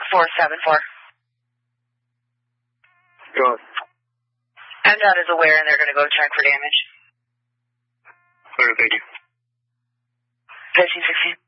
474. Go on. MDOT is aware and they're going to go check for damage. Clear, thank you. 1516.